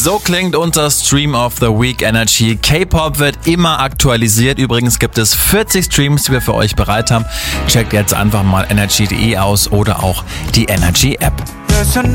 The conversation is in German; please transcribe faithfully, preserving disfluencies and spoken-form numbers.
So klingt unser Stream of the Week Energy. K-Pop wird immer aktualisiert. Übrigens gibt es vierzig Streams, die wir für euch bereit haben. Checkt jetzt einfach mal energy punkt de aus oder auch die Energy App.